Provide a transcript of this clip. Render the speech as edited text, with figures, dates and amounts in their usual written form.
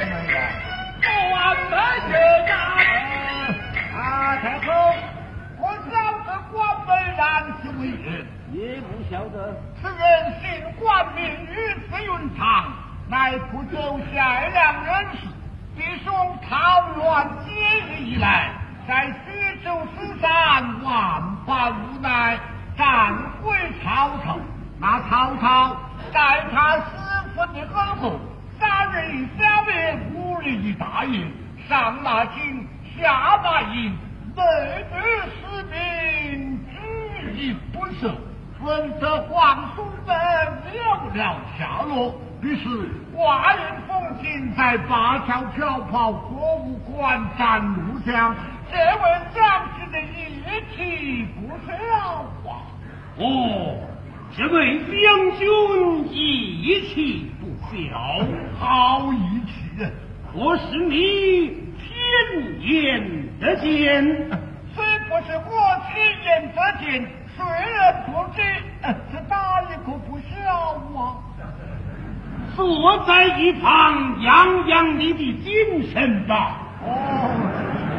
门人， 关门人太后，我晓得关门人是为人， 也不晓得。 此人姓关，名于字云长，乃不久下梁人士。弟兄桃园节日以来，在徐州之上万般无奈，战回曹操。那曹操在他师傅的耳后，3日消灭5日的大营，上马金，下马营，内部士兵举一不赦，闻得皇叔们了了下落。于是挂人封禁，在灞桥飘跑，国务馆战怒将，这位将军的义气不小啊！ 哦，这位将军义气不小， 好义气啊！ 可是你天眼得见？ 虽不是我天眼得见，谁人不知？这打一个不小啊！ 坐在一旁养养你的精神吧。 哦，